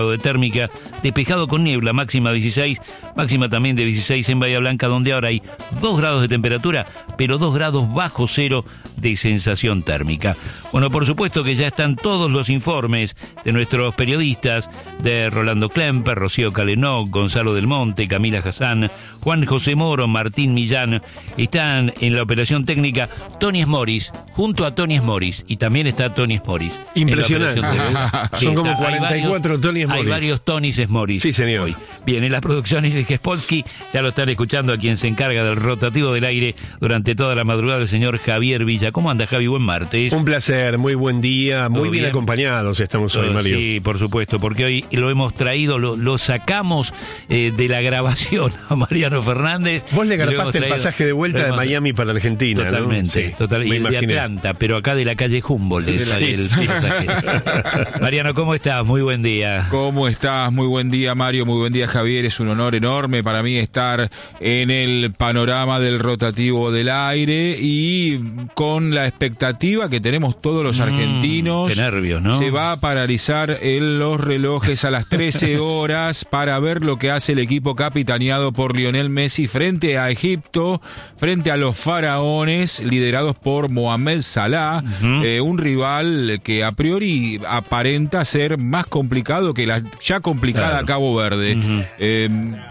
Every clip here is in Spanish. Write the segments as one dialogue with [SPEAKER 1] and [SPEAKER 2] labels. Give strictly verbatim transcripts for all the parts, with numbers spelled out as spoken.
[SPEAKER 1] de térmica, despejado con niebla, máxima dieciséis, máxima también de dieciséis en Bahía Blanca, donde ahora hay dos grados de temperatura, pero dos grados bajo cero de sensación térmica. Bueno, por supuesto que ya están todos los informes de nuestros periodistas, de Rolando Klemper, Rocío Calenó, Gonzalo Del Monte, Camila Hassan, Juan José Moro, Martín Millán. Están en la operación técnica Tony Smoris, junto a Tony Smoris, y también está Tony Smoris.
[SPEAKER 2] Impresionante. Son como cuarenta y cuatro Tony Smoris.
[SPEAKER 1] Hay varios Tonys Smoris.
[SPEAKER 2] Sí, señor.
[SPEAKER 1] Hoy. Bien, en la producción Ilge Spolsky, ya lo están escuchando a quien se encarga del rotativo del aire durante toda la madrugada, el señor Javier Villa. ¿Cómo anda, Javi? Buen martes.
[SPEAKER 2] Un placer, muy buen día, muy bien, bien acompañados estamos hoy, Mario.
[SPEAKER 1] Sí, por supuesto, porque hoy lo hemos traído, lo, lo sacamos eh, de la grabación a Mariano Fernández.
[SPEAKER 2] Vos le garpaste el pasaje de vuelta de Miami para Argentina,
[SPEAKER 1] totalmente,
[SPEAKER 2] ¿no? Sí,
[SPEAKER 1] totalmente. Y de Atlanta, pero acá de la calle Humboldt. Es sí. el, el Mariano, ¿cómo estás? Muy buen día.
[SPEAKER 3] ¿Cómo estás? Muy buen día, Mario, muy buen día, Javier. Es un honor enorme para mí estar en el panorama del rotativo del aire y con la expectativa que tenemos todos los argentinos.
[SPEAKER 1] Mm, qué nervios, ¿no?
[SPEAKER 3] Se va a paralizar en los relojes a las trece horas para ver lo que hace el equipo capitaneado por Lionel Messi frente a Egipto, frente a los faraones liderados por Mohamed Salah, uh-huh. eh, un rival que a priori aparenta ser más complicado que la ya complicada claro. Cabo Verde. Uh-huh. eh,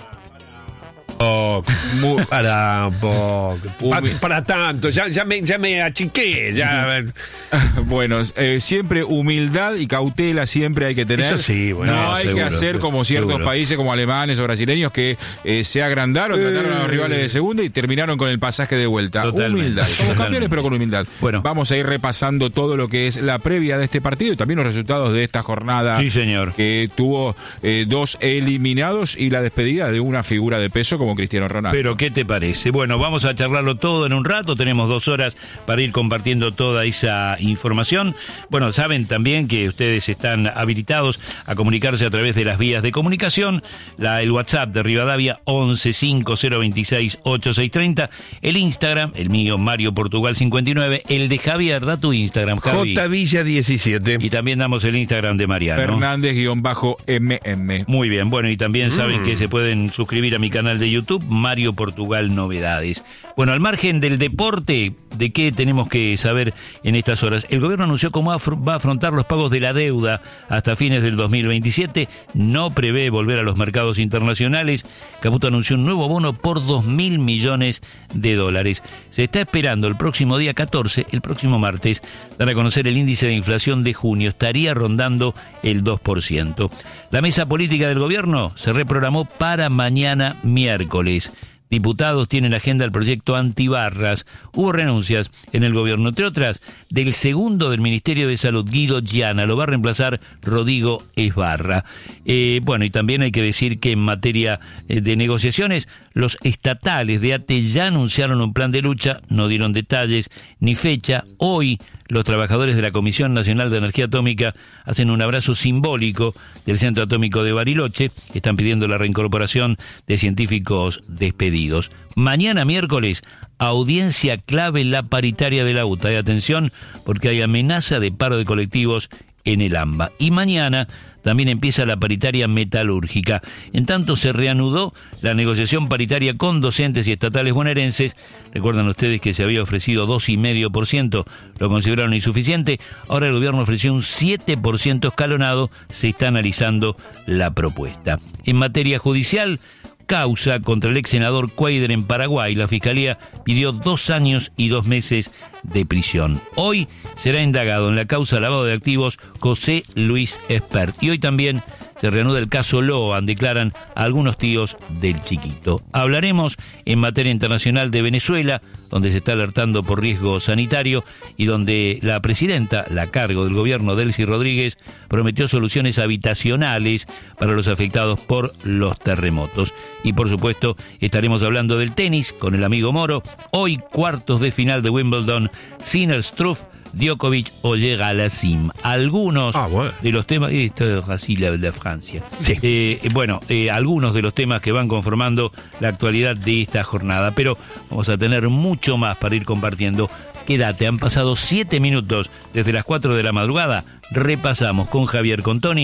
[SPEAKER 2] Oh, muy, para un poco. Para, para tanto, ya, ya, me, ya me achiqué. Ya.
[SPEAKER 3] Bueno, eh, siempre humildad y cautela siempre hay que tener.
[SPEAKER 2] Eso sí, bueno.
[SPEAKER 3] No,
[SPEAKER 2] no
[SPEAKER 3] hay
[SPEAKER 2] seguro,
[SPEAKER 3] que hacer como ciertos seguro. países como alemanes o brasileños que eh, se agrandaron, eh, trataron a los rivales de segunda y terminaron con el pasaje de vuelta.
[SPEAKER 1] Totalmente,
[SPEAKER 3] humildad, como
[SPEAKER 1] totalmente.
[SPEAKER 3] campeones pero con humildad. Bueno, vamos a ir repasando todo lo que es la previa de este partido y también los resultados de esta jornada.
[SPEAKER 1] Sí, señor.
[SPEAKER 3] Que tuvo eh, dos eliminados y la despedida de una figura de peso como Cristiano Ronaldo.
[SPEAKER 1] Pero ¿qué te parece? Bueno, vamos a charlarlo todo en un rato, tenemos dos horas para ir compartiendo toda esa información. Bueno, saben también que ustedes están habilitados a comunicarse a través de las vías de comunicación, la, el WhatsApp de Rivadavia once cinco cero veintiséis ochenta y seis treinta, el Instagram, el mío Mario Portugal cincuenta y nueve, el de Javier, da tu Instagram, Javi.
[SPEAKER 2] J Villa diecisiete.
[SPEAKER 1] Y también damos el Instagram de Mariano.
[SPEAKER 3] Fernández-M M.
[SPEAKER 1] Muy bien, bueno, y también
[SPEAKER 2] mm.
[SPEAKER 1] saben que se pueden suscribir a mi canal de YouTube, Mario Portugal Novedades. Bueno, al margen del deporte, ¿de qué tenemos que saber en estas horas? El gobierno anunció cómo va a afrontar los pagos de la deuda hasta fines del dos mil veintisiete. No prevé volver a los mercados internacionales. Caputo anunció un nuevo bono por dos mil millones de dólares. Se está esperando el próximo día catorce, el próximo martes, dar a conocer el índice de inflación de junio. Estaría rondando el dos por ciento. La mesa política del gobierno se reprogramó para mañana miércoles. Diputados tienen en agenda el proyecto antibarras. Hubo renuncias en el gobierno, entre otras, del segundo del Ministerio de Salud, Guido Giana. Lo va a reemplazar Rodrigo Esbarra. Eh, bueno, y también hay que decir que en materia eh, de negociaciones, los estatales de A T E ya anunciaron un plan de lucha, no dieron detalles ni fecha. Hoy, los trabajadores de la Comisión Nacional de Energía Atómica hacen un abrazo simbólico del Centro Atómico de Bariloche. Están pidiendo la reincorporación de científicos despedidos. Mañana miércoles, audiencia clave en la paritaria de la U T A. Y atención, porque hay amenaza de paro de colectivos en el AMBA. Y mañana también empieza la paritaria metalúrgica. En tanto se reanudó la negociación paritaria con docentes y estatales bonaerenses. Recuerdan ustedes que se había ofrecido dos coma cinco por ciento, lo consideraron insuficiente. Ahora el gobierno ofreció un siete por ciento escalonado. Se está analizando la propuesta. En materia judicial, causa contra el ex senador Cuadra en Paraguay. La Fiscalía pidió dos años y dos meses de prisión. Hoy será indagado en la causa lavado de activos José Luis Espert. Y hoy también se reanuda el caso Loan, declaran algunos tíos del chiquito. Hablaremos en materia internacional de Venezuela, donde se está alertando por riesgo sanitario y donde la presidenta, la cargo del gobierno, Delcy Rodríguez, prometió soluciones habitacionales para los afectados por los terremotos. Y por supuesto estaremos hablando del tenis con el amigo Moro. Hoy cuartos de final de Wimbledon, Sinner, Struff, Djokovic o llega a la cima. Algunos ah, bueno. de los temas, esto es así la de Francia.
[SPEAKER 2] Sí.
[SPEAKER 1] Eh, bueno, eh, algunos de los temas que van conformando la actualidad de esta jornada, pero vamos a tener mucho más para ir compartiendo. Quédate, han pasado siete minutos desde las cuatro de la madrugada. Repasamos con Javier, con Tony,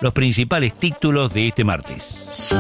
[SPEAKER 1] los principales títulos de este martes.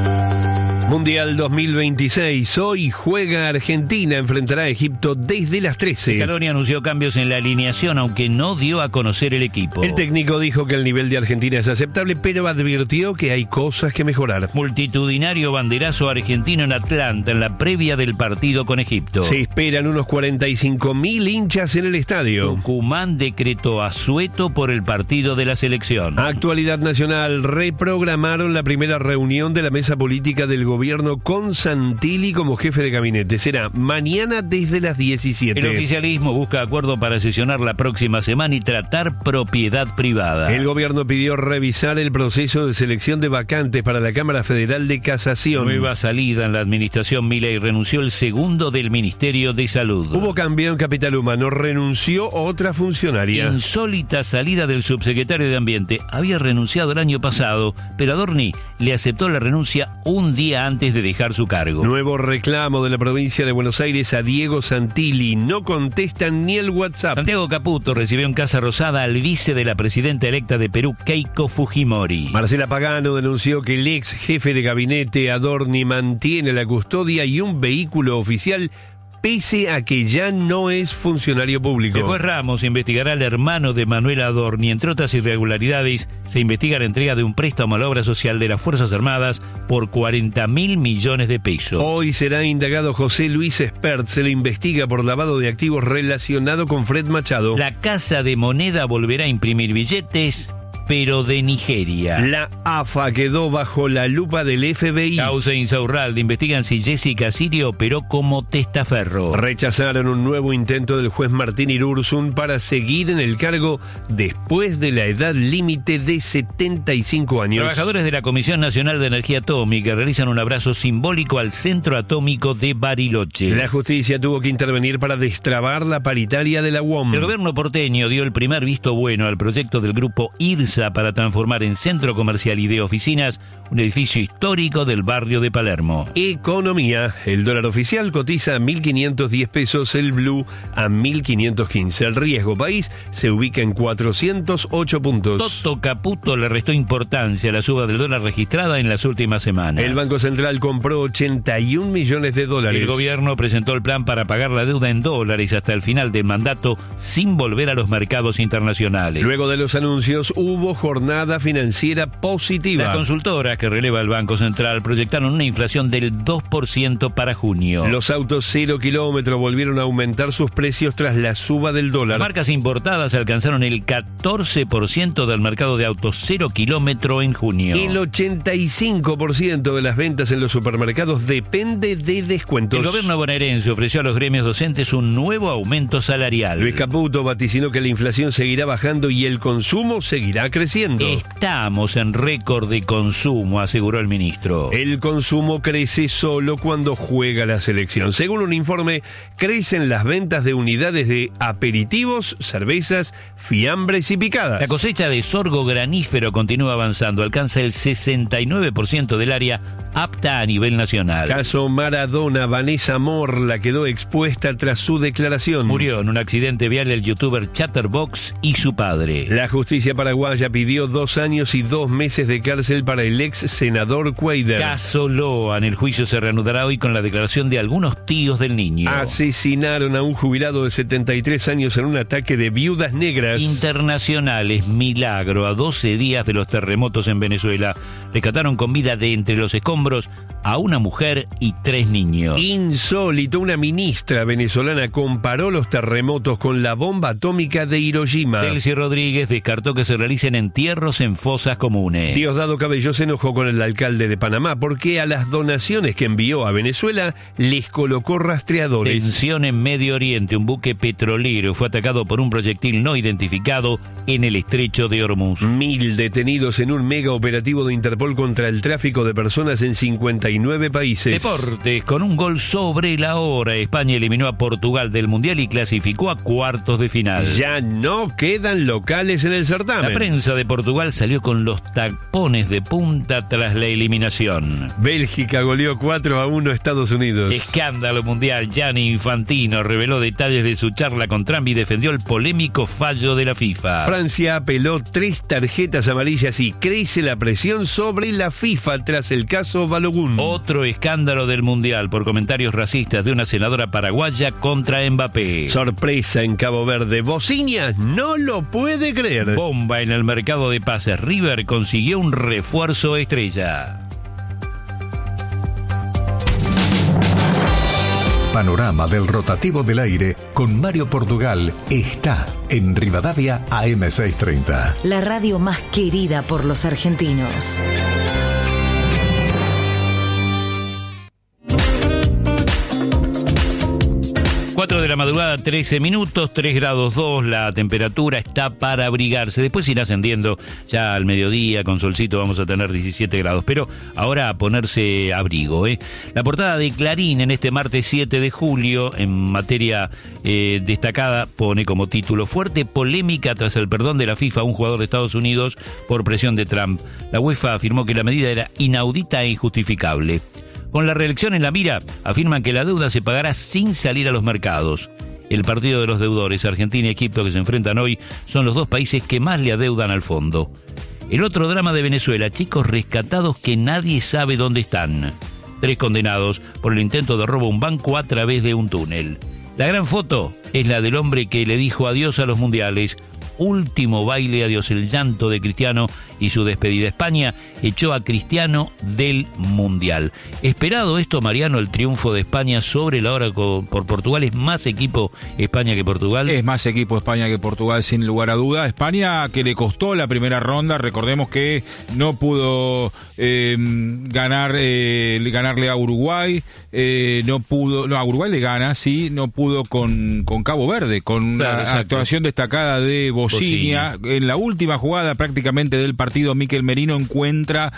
[SPEAKER 2] Mundial dos mil veintiséis. Hoy juega Argentina, enfrentará a Egipto desde las trece.
[SPEAKER 1] Scaloni anunció cambios en la alineación, aunque no dio a conocer el equipo.
[SPEAKER 2] El técnico dijo que el nivel de Argentina es aceptable, pero advirtió que hay cosas que mejorar.
[SPEAKER 1] Multitudinario banderazo argentino en Atlanta en la previa del partido con Egipto.
[SPEAKER 2] Se esperan unos cuarenta y cinco mil hinchas en el estadio.
[SPEAKER 1] Tucumán decretó asueto por el partido de la selección.
[SPEAKER 2] Actualidad nacional. Reprogramaron la primera reunión de la mesa política del gobierno con Santilli como jefe de gabinete. Será mañana desde las diecisiete.
[SPEAKER 1] El oficialismo busca acuerdo para sesionar la próxima semana y tratar propiedad privada.
[SPEAKER 2] El gobierno pidió revisar el proceso de selección de vacantes para la Cámara Federal de Casación.
[SPEAKER 1] Nueva salida en la administración Milei. Renunció el segundo del Ministerio de Salud.
[SPEAKER 2] Hubo cambio en Capital Humano. Renunció otra funcionaria.
[SPEAKER 1] Insólita salida del subsecretario de Ambiente. Había renunciado el año pasado, pero Adorni le aceptó la renuncia un día antes de dejar su cargo.
[SPEAKER 2] Nuevo reclamo de la provincia de Buenos Aires a Diego Santilli. No contestan ni el WhatsApp.
[SPEAKER 1] Santiago Caputo recibió en Casa Rosada al vice de la presidenta electa de Perú, Keiko Fujimori.
[SPEAKER 2] Marcela Pagano denunció que el ex jefe de gabinete Adorni mantiene la custodia y un vehículo oficial pese a que ya no es funcionario público.
[SPEAKER 1] El juez Ramos investigará al hermano de Manuel Adorni. Entre otras irregularidades, se investiga la entrega de un préstamo a la obra social de las Fuerzas Armadas por cuarenta mil millones de pesos.
[SPEAKER 2] Hoy será indagado José Luis Espert. Se le investiga por lavado de activos relacionado con Fred Machado.
[SPEAKER 1] La Casa de Moneda volverá a imprimir billetes, pero de Nigeria.
[SPEAKER 2] La A F A quedó bajo la lupa del F B I.
[SPEAKER 1] Causa Insaurralde. Investigan si Jessica Sirio operó como testaferro.
[SPEAKER 2] Rechazaron un nuevo intento del juez Martín Irurzun para seguir en el cargo después de la edad límite de setenta y cinco años.
[SPEAKER 1] Trabajadores de la Comisión Nacional de Energía Atómica realizan un abrazo simbólico al Centro Atómico de Bariloche.
[SPEAKER 2] La justicia tuvo que intervenir para destrabar la paritaria de la U O M.
[SPEAKER 1] El gobierno porteño dio el primer visto bueno al proyecto del grupo IRSA para transformar en centro comercial y de oficinas un edificio histórico del barrio de Palermo.
[SPEAKER 2] Economía. El dólar oficial cotiza a mil quinientos diez pesos, el blue a mil quinientos quince. El riesgo país se ubica en cuatrocientos ocho puntos.
[SPEAKER 1] Toto Caputo le restó importancia a la suba del dólar registrada en las últimas semanas.
[SPEAKER 2] El Banco Central compró ochenta y un millones de dólares.
[SPEAKER 1] El gobierno presentó el plan para pagar la deuda en dólares hasta el final del mandato sin volver a los mercados internacionales.
[SPEAKER 2] Luego de los anuncios hubo jornada financiera positiva.
[SPEAKER 1] Las consultoras que releva el Banco Central proyectaron una inflación del dos por ciento para junio.
[SPEAKER 2] Los autos cero kilómetros volvieron a aumentar sus precios tras la suba del dólar.
[SPEAKER 1] Las marcas importadas alcanzaron el catorce por ciento del mercado de autos cero kilómetro en junio.
[SPEAKER 2] El ochenta y cinco por ciento de las ventas en los supermercados depende de descuentos.
[SPEAKER 1] El gobierno bonaerense ofreció a los gremios docentes un nuevo aumento salarial.
[SPEAKER 2] Luis Caputo vaticinó que la inflación seguirá bajando y el consumo seguirá creciendo.
[SPEAKER 1] Estamos en récord de consumo, aseguró el ministro.
[SPEAKER 2] El consumo crece solo cuando juega la selección. Según un informe, crecen las ventas de unidades de aperitivos, cervezas, fiambres y picadas.
[SPEAKER 1] La cosecha de sorgo granífero continúa avanzando, alcanza el sesenta y nueve por ciento del área apta a nivel nacional.
[SPEAKER 2] Caso Maradona. Vanessa Morla quedó expuesta tras su declaración.
[SPEAKER 1] Murió en un accidente vial el youtuber Chatterbox y su padre.
[SPEAKER 2] La justicia paraguaya pidió dos años y dos meses de cárcel para el ex senador Cuader.
[SPEAKER 1] Caso Loan. El juicio se reanudará hoy con la declaración de algunos tíos del niño.
[SPEAKER 2] Asesinaron a un jubilado de setenta y tres años en un ataque de viudas negras.
[SPEAKER 1] Internacionales. Milagro. A doce días de los terremotos en Venezuela, rescataron con vida de entre los escombros a una mujer y tres niños.
[SPEAKER 2] Insólito. Una ministra venezolana comparó los terremotos con la bomba atómica de Hiroshima.
[SPEAKER 1] Delcy Rodríguez descartó que se realicen entierros en fosas comunes.
[SPEAKER 2] Diosdado Cabello se enojó con el alcalde de Panamá porque a las donaciones que envió a Venezuela les colocó rastreadores.
[SPEAKER 1] Tensión en Medio Oriente. Un buque petrolero fue atacado por un proyectil no identificado en el estrecho de Hormuz.
[SPEAKER 2] Mil detenidos en un mega operativo de Interpol contra el tráfico de personas en cincuenta y y nueve países.
[SPEAKER 1] Deportes, con un gol sobre la hora, España eliminó a Portugal del Mundial y clasificó a cuartos de final.
[SPEAKER 2] Ya no quedan locales en el certamen.
[SPEAKER 1] La prensa de Portugal salió con los tapones de punta tras la eliminación.
[SPEAKER 2] Bélgica goleó cuatro a uno a Estados Unidos.
[SPEAKER 1] Escándalo mundial. Gianni Infantino reveló detalles de su charla con Trump y defendió el polémico fallo de la FIFA.
[SPEAKER 2] Francia apeló tres tarjetas amarillas y crece la presión sobre la FIFA tras el caso Balogun.
[SPEAKER 1] Otro escándalo del mundial por comentarios racistas de una senadora paraguaya contra Mbappé.
[SPEAKER 2] Sorpresa en Cabo Verde. Bociñas no lo puede creer.
[SPEAKER 1] Bomba en el mercado de pases. River consiguió un refuerzo estrella.
[SPEAKER 4] Panorama del rotativo del aire con Mario Portugal está en Rivadavia A M seiscientos treinta.
[SPEAKER 5] La radio más querida por los argentinos.
[SPEAKER 1] cuatro de la madrugada, trece minutos, tres grados dos, la temperatura está para abrigarse. Después irá ascendiendo ya al mediodía, con solcito vamos a tener diecisiete grados. Pero ahora a ponerse abrigo, ¿eh? La portada de Clarín en este martes siete de julio, en materia eh, destacada, pone como título: fuerte polémica tras el perdón de la FIFA a un jugador de Estados Unidos por presión de Trump. La UEFA afirmó que la medida era inaudita e injustificable. Con la reelección en la mira, afirman que la deuda se pagará sin salir a los mercados. El partido de los deudores, Argentina y Egipto, que se enfrentan hoy, son los dos países que más le adeudan al fondo. El otro drama de Venezuela: chicos rescatados que nadie sabe dónde están. Tres condenados por el intento de robo a un banco a través de un túnel. La gran foto es la del hombre que le dijo adiós a los mundiales. Último baile, adiós, el llanto de Cristiano y su despedida. España echó a Cristiano del Mundial. Esperado esto, Mariano, el triunfo de España sobre la hora por Portugal. ¿Es más equipo España que Portugal?
[SPEAKER 3] Es más equipo España que Portugal, sin lugar a duda. España, que le costó la primera ronda, recordemos que no pudo eh, ganar eh, ganarle a Uruguay, eh, no pudo, no, a Uruguay le gana, sí, no pudo con, con Cabo Verde, con
[SPEAKER 1] claro,
[SPEAKER 3] la
[SPEAKER 1] exacto.
[SPEAKER 3] actuación destacada de Bociña. En la última jugada prácticamente del partido, Mikel Merino encuentra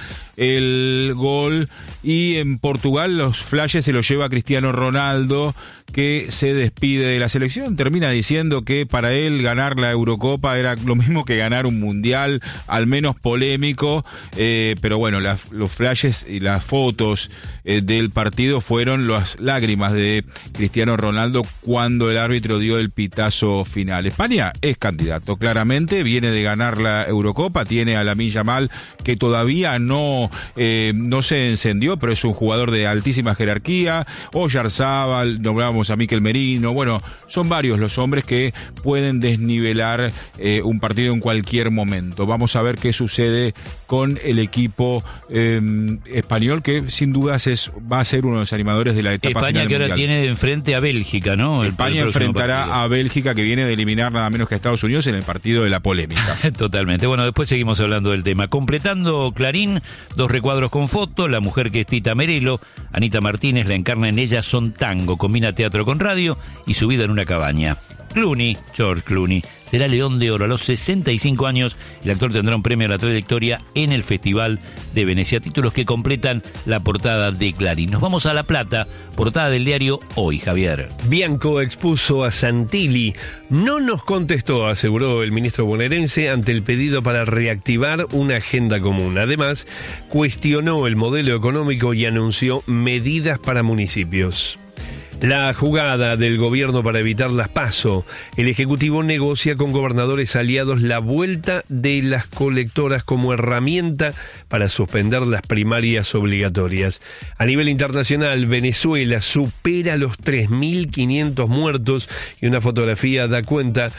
[SPEAKER 3] el gol y en Portugal los flashes se los lleva Cristiano Ronaldo, que se despide de la selección. Termina diciendo que para él ganar la Eurocopa era lo mismo que ganar un mundial, al menos polémico, eh, pero bueno, la, los flashes y las fotos eh, del partido fueron las lágrimas de Cristiano Ronaldo cuando el árbitro dio el pitazo final. España es candidato, claramente, viene de ganar la Eurocopa, tiene a Lamine Yamal, que todavía no, eh, no se encendió, pero es un jugador de altísima jerarquía. Oyarzábal, nombramos a Mikel Merino. Bueno, son varios los hombres que pueden desnivelar eh, un partido en cualquier momento. Vamos a ver qué sucede con el equipo eh, español, que sin dudas es va a ser uno de los animadores de la etapa
[SPEAKER 1] España
[SPEAKER 3] final
[SPEAKER 1] que ahora
[SPEAKER 3] mundial.
[SPEAKER 1] tiene de enfrente a Bélgica, ¿no? El,
[SPEAKER 3] España
[SPEAKER 1] el
[SPEAKER 3] enfrentará
[SPEAKER 1] partido.
[SPEAKER 3] a Bélgica, que viene de eliminar nada menos que a Estados Unidos en el partido de la polémica.
[SPEAKER 1] Totalmente. Bueno, después seguimos hablando del tema. Completando Clarín, dos recuadros con foto: la mujer que es Tita Merelo, Anita Martínez la encarna en Ellas son tango, combina teatro con radio y su vida en una cabaña. Clooney, George Clooney, será León de Oro a los sesenta y cinco años. El actor tendrá un premio a la trayectoria en el Festival de Venecia. Títulos que completan la portada de Clarín. Nos vamos a La Plata, portada del diario Hoy, Javier.
[SPEAKER 2] Bianco expuso a Santilli. No nos contestó, aseguró el ministro bonaerense ante el pedido para reactivar una agenda común. Además, cuestionó el modelo económico y anunció medidas para municipios. La jugada del gobierno para evitar las PASO. El Ejecutivo negocia con gobernadores aliados la vuelta de las colectoras como herramienta para suspender las primarias obligatorias. A nivel internacional, Venezuela supera los tres mil quinientos muertos y una fotografía da cuenta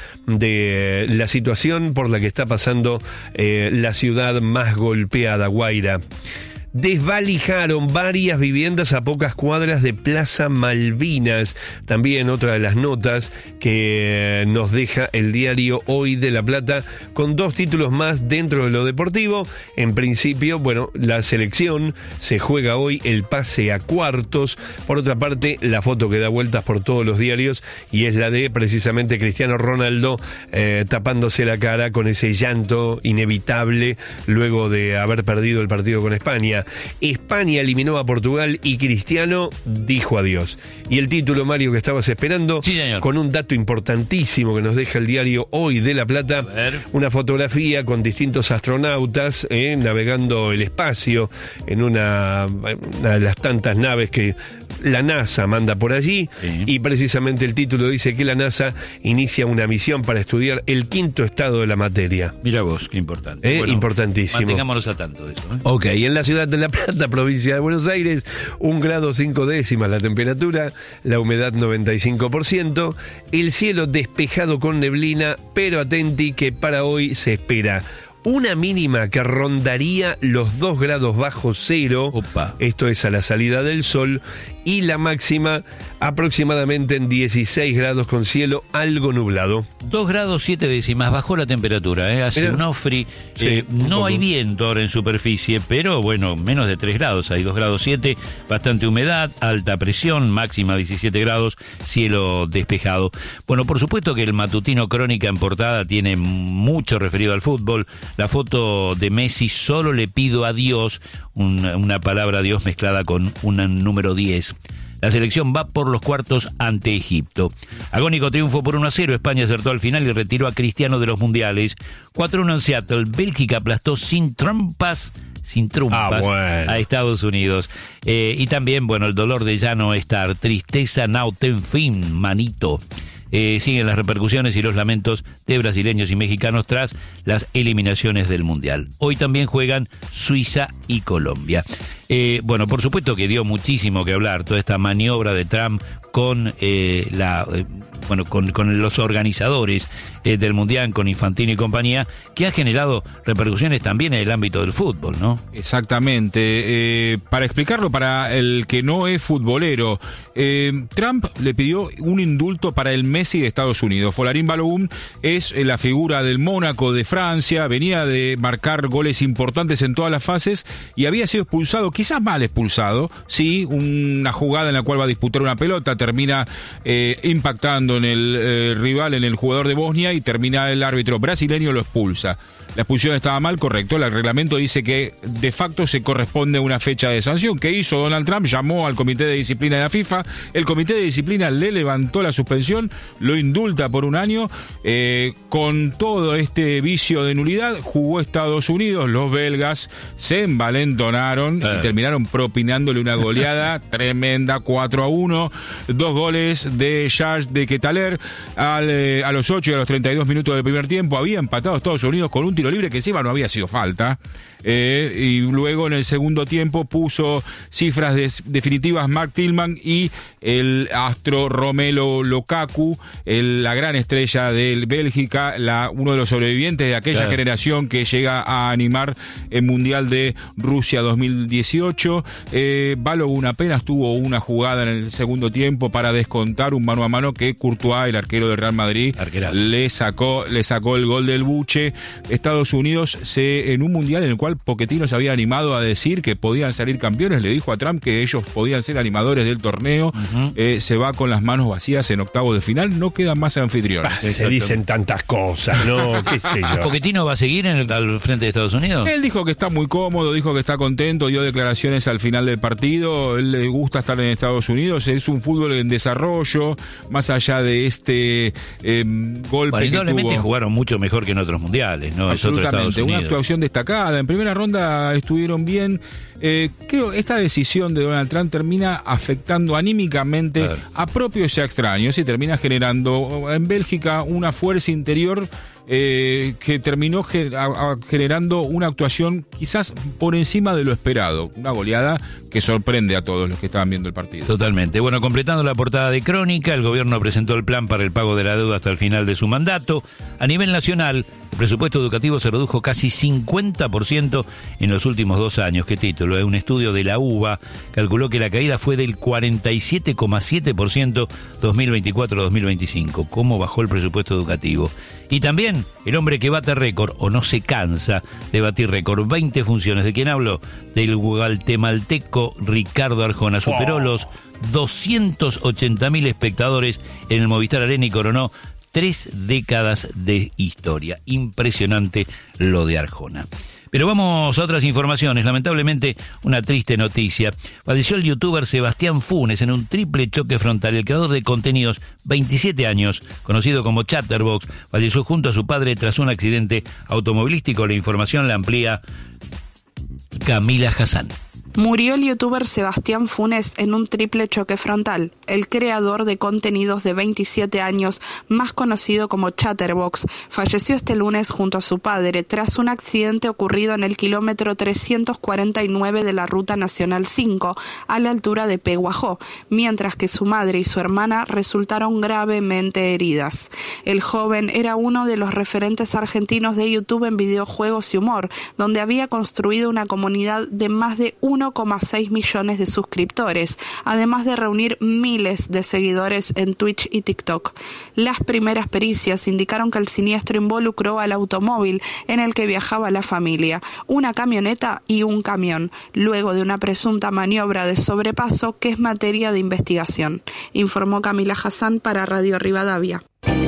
[SPEAKER 2] de la situación por la que está pasando eh, la ciudad más golpeada, Guaira. Desvalijaron varias viviendas a pocas cuadras de Plaza Malvinas. También otra de las notas que nos deja el diario Hoy de La Plata, con dos títulos más dentro de lo deportivo. En principio, bueno, la selección se juega hoy el pase a cuartos. Por otra parte, la foto que da vueltas por todos los diarios y es la de precisamente Cristiano Ronaldo eh, tapándose la cara con ese llanto inevitable luego de haber perdido el partido con España. Argentina. España eliminó a Portugal y Cristiano dijo adiós. Y el título, Mario, que estabas esperando,
[SPEAKER 1] sí, señor,
[SPEAKER 2] con un dato importantísimo que nos deja el diario Hoy de La Plata, una fotografía con distintos astronautas eh, navegando el espacio en una, una de las tantas naves que la NASA manda por allí, sí. Y precisamente el título dice que la NASA inicia una misión para estudiar el quinto estado de la materia.
[SPEAKER 1] Mira vos, qué importante.
[SPEAKER 2] Eh,
[SPEAKER 1] bueno,
[SPEAKER 2] importantísimo.
[SPEAKER 1] Mantengámonos a tanto de eso. ¿eh?
[SPEAKER 2] Ok, en la ciudad de La Plata, provincia de Buenos Aires, un grado cinco décimas la temperatura, la humedad noventa y cinco por ciento, el cielo despejado con neblina, pero atenti que para hoy se espera una mínima que rondaría los dos grados bajo cero. Opa. Esto es a la salida del sol, y la máxima aproximadamente en dieciséis grados con cielo algo nublado.
[SPEAKER 1] dos grados siete décimas, bajó la temperatura, ¿eh? Hace un ofri, sí, eh, no hay viento ahora en superficie, pero bueno, menos de tres grados, hay dos grados siete, bastante humedad, alta presión, máxima diecisiete grados, cielo despejado. Bueno, por supuesto que el matutino Crónica en portada tiene mucho referido al fútbol. La foto de Messi, solo le pido a Dios, una, una palabra Dios mezclada con un número diez. La selección va por los cuartos ante Egipto. Agónico triunfo por uno a cero. España acertó al final y retiró a Cristiano de los mundiales. cuatro a uno en Seattle. Bélgica aplastó sin trampas, sin trumpas, ah, bueno. a Estados Unidos. Eh, y también, bueno, el dolor de ya no estar. Tristeza now ten fin, manito. Eh, siguen las repercusiones y los lamentos de brasileños y mexicanos tras las eliminaciones del Mundial. Hoy también juegan Suiza y Colombia. Eh, bueno, por supuesto que dio muchísimo que hablar toda esta maniobra de Trump con eh, la eh, bueno con, con los organizadores eh, del Mundial, con Infantino y compañía, que ha generado repercusiones también en el ámbito del fútbol, ¿no?
[SPEAKER 3] Exactamente. Eh, para explicarlo para el que no es futbolero, eh, Trump le pidió un indulto para el Messi de Estados Unidos. Folarin Balogun es la figura del Mónaco de Francia, venía de marcar goles importantes en todas las fases y había sido expulsado, quizás mal expulsado, sí, una jugada en la cual va a disputar una pelota, termina eh, impactando en el eh, rival, en el jugador de Bosnia, y termina el árbitro brasileño lo expulsa. La expulsión estaba mal, correcto, el reglamento dice que de facto se corresponde a una fecha de sanción. ¿Qué hizo Donald Trump? Llamó al comité de disciplina de la FIFA, el comité de disciplina le levantó la suspensión, lo indulta por un año, eh, con todo este vicio de nulidad, jugó Estados Unidos, los belgas se envalentonaron eh. y terminaron propinándole una goleada tremenda, cuatro a uno, dos goles de Jazz de Quetaler al, eh, a los ocho y a los treinta y dos minutos del primer tiempo, había empatado Estados Unidos con un tiro libre que encima no había sido falta, eh, y luego en el segundo tiempo puso cifras des, definitivas Mark Tillman y el astro Romelu Lukaku, el, la gran estrella del Bélgica, la, uno de los sobrevivientes de aquella claro. generación que llega a animar el Mundial de Rusia dos mil dieciocho. eh, Balogun apenas tuvo una jugada en el segundo tiempo para descontar un mano a mano que Courtois, el arquero del Real Madrid, Arquerazo. le sacó le sacó el gol del buche. Estados Unidos se en un Mundial en el cual Pochettino se había animado a decir que podían salir campeones, le dijo a Trump que ellos podían ser animadores del torneo. Uh-huh. eh, se va con las manos vacías en octavos de final, no quedan más anfitriones.
[SPEAKER 2] Ah, se dicen tantas cosas, ¿no? ¿Qué sé yo?
[SPEAKER 1] ¿Pochettino va a seguir en el, al frente de Estados Unidos?
[SPEAKER 3] Él dijo que está muy cómodo, dijo que está contento, dio declaraciones al final del partido, él le gusta estar en Estados Unidos, es un fútbol en desarrollo, más allá de este eh, golpe bueno, que tuvo.
[SPEAKER 1] Jugaron mucho mejor que en otros mundiales, ¿no? Es otro Estados Unidos.
[SPEAKER 3] Una actuación destacada, en primera ronda estuvieron bien. Eh, creo esta decisión de Donald Trump termina afectando anímicamente a, a propios y a extraños y termina generando en Bélgica una fuerza interior eh, que terminó ge- a, a generando una actuación quizás por encima de lo esperado, una goleada que sorprende a todos los que estaban viendo el partido.
[SPEAKER 1] Totalmente. Bueno, completando la portada de Crónica, el gobierno presentó el plan para el pago de la deuda hasta el final de su mandato. A nivel nacional, el presupuesto educativo se redujo casi cincuenta por ciento en los últimos dos años. ¿Qué título? Un estudio de la U B A calculó que la caída fue del cuarenta y siete coma siete por ciento dos mil veinticuatro a dos mil veinticinco. ¿Cómo bajó el presupuesto educativo? Y también el hombre que bate récord, o no se cansa de batir récord, veinte funciones. ¿De quién hablo? Del guatemalteco Ricardo Arjona. Superó oh. los doscientos ochenta mil espectadores en el Movistar Arena y coronó tres décadas de historia. Impresionante lo de Arjona. Pero vamos a otras informaciones. Lamentablemente, una triste noticia. Falleció el youtuber Sebastián Funes en un triple choque frontal. El creador de contenidos, veintisiete años, conocido como Chatterbox, falleció junto a su padre tras un accidente automovilístico. La información la amplía Camila Hassan.
[SPEAKER 6] Murió el youtuber Sebastián Funes en un triple choque frontal. El creador de contenidos de veintisiete años, más conocido como Chatterbox, falleció este lunes junto a su padre tras un accidente ocurrido en el kilómetro trescientos cuarenta y nueve de la Ruta Nacional cinco, a la altura de Peguajó, mientras que su madre y su hermana resultaron gravemente heridas. El joven era uno de los referentes argentinos de YouTube en videojuegos y humor, donde había construido una comunidad de más de uno coma seis millones de suscriptores, además de reunir miles de seguidores en Twitch y TikTok. Las primeras pericias indicaron que el siniestro involucró al automóvil en el que viajaba la familia, una camioneta y un camión, luego de una presunta maniobra de sobrepaso que es materia de investigación, informó Camila Hassan para Radio Rivadavia.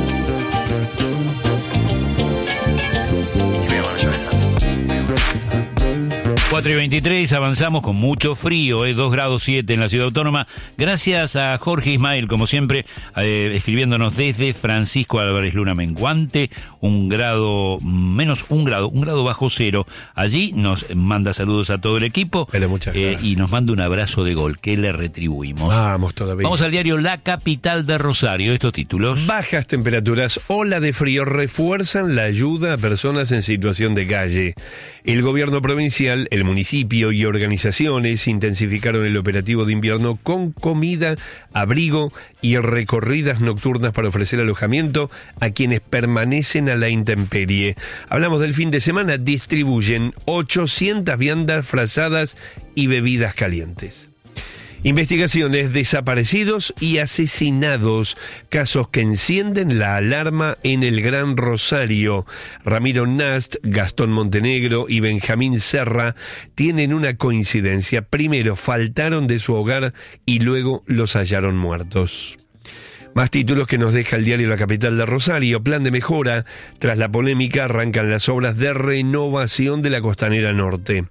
[SPEAKER 1] cuatro y veintitrés, avanzamos con mucho frío, eh, dos grados siete en la ciudad autónoma. Gracias a Jorge Ismael, como siempre, eh, escribiéndonos desde Francisco Álvarez Luna Menguante, un grado, menos un grado, un grado bajo cero. Allí nos manda saludos a todo el equipo.
[SPEAKER 2] Pero muchas gracias.
[SPEAKER 1] Eh, y nos manda un abrazo de gol, que le retribuimos.
[SPEAKER 2] Vamos todavía.
[SPEAKER 1] Vamos al diario La Capital de Rosario, estos títulos.
[SPEAKER 2] Bajas temperaturas, ola de frío refuerzan la ayuda a personas en situación de calle. El gobierno provincial, el municipio y organizaciones intensificaron el operativo de invierno con comida, abrigo y recorridas nocturnas para ofrecer alojamiento a quienes permanecen a la intemperie. Hablamos del fin de semana, distribuyen ochocientas viandas, frazadas y bebidas calientes. Investigaciones, desaparecidos y asesinados, casos que encienden la alarma en el Gran Rosario. Ramiro Nast, Gastón Montenegro y Benjamín Serra tienen una coincidencia. Primero faltaron de su hogar y luego los hallaron muertos. Más títulos que nos deja el diario La Capital de Rosario. Plan de mejora. Tras la polémica arrancan las obras de renovación de la Costanera Norte.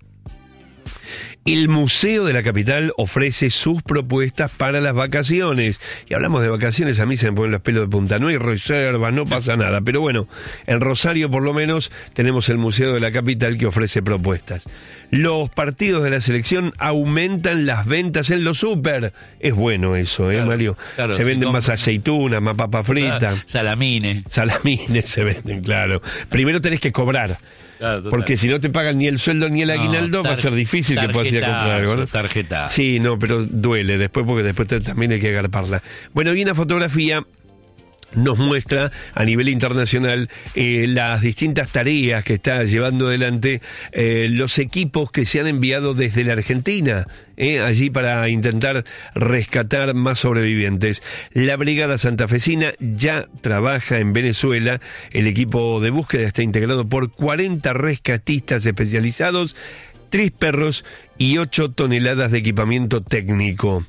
[SPEAKER 2] El Museo de la Capital ofrece sus propuestas para las vacaciones. Y hablamos de vacaciones, a mí se me ponen los pelos de punta. No hay reservas, no pasa nada. Pero bueno, en Rosario por lo menos tenemos el Museo de la Capital que ofrece propuestas. Los partidos de la selección aumentan las ventas en los súper. Es bueno eso, ¿eh, claro, Mario? Claro, se venden si más aceitunas, más papa frita.
[SPEAKER 1] Salamines.
[SPEAKER 2] Salamines se venden, claro. Primero tenés que cobrar. Claro, porque si no te pagan ni el sueldo ni el aguinaldo, no, tar- va a ser difícil que puedas ir a comprar algo, ¿no?
[SPEAKER 1] Tarjeta.
[SPEAKER 2] Sí, no, pero duele después porque después te, también hay que agarparla. Bueno, y una fotografía nos muestra a nivel internacional eh, las distintas tareas que está llevando adelante eh, los equipos que se han enviado desde la Argentina, eh, allí para intentar rescatar más sobrevivientes. La Brigada Santafesina ya trabaja en Venezuela. El equipo de búsqueda está integrado por cuarenta rescatistas especializados, tres perros y ocho toneladas de equipamiento técnico.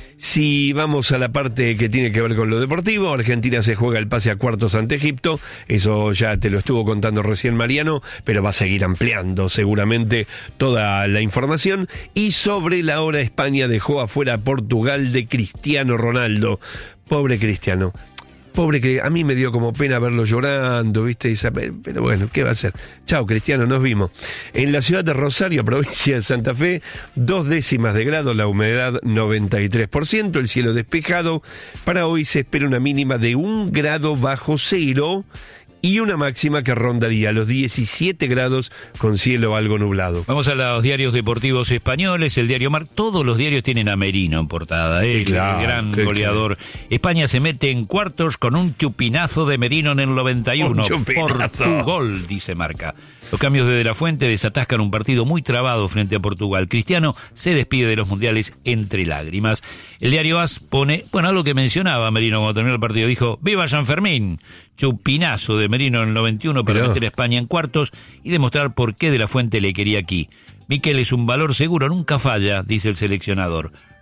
[SPEAKER 2] Si vamos a la parte que tiene que ver con lo deportivo, Argentina se juega el pase a cuartos ante Egipto, eso ya te lo estuvo contando recién Mariano, pero va a seguir ampliando seguramente toda la información. Y sobre la hora, España dejó afuera a Portugal de Cristiano Ronaldo. Pobre Cristiano. Pobre que a mí me dio como pena verlo llorando, ¿viste? Pero bueno, ¿qué va a hacer? Chao, Cristiano, nos vimos. En la ciudad de Rosario, provincia de Santa Fe, dos décimas de grado, la humedad noventa y tres por ciento, el cielo despejado. Para hoy se espera una mínima de un grado bajo cero y una máxima que rondaría los diecisiete grados con cielo algo nublado.
[SPEAKER 1] Vamos a los diarios deportivos españoles. El diario Mar, todos los diarios tienen a Merino en portada, ¿eh?
[SPEAKER 2] Claro,
[SPEAKER 1] el gran goleador. Que... España se mete en cuartos con un chupinazo de Merino en el noventa y uno. Por tu gol, dice Marca. Los cambios de De La Fuente desatascan un partido muy trabado frente a Portugal. Cristiano se despide de los mundiales entre lágrimas. El diario A S pone, bueno, algo que mencionaba Merino cuando terminó el partido, dijo, ¡viva San Fermín! Chupinazo de Merino en el noventa y uno para Pero... meter a España en cuartos y demostrar por qué De La Fuente le quería aquí. Miquel es un valor seguro, nunca falla, dice el seleccionador.